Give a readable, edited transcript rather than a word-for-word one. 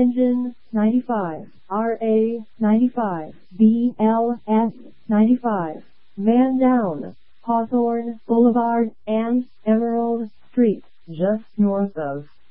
Engine 95, RA 95, BLS 95, Man Down, Hawthorne Boulevard and Emerald Street, just north of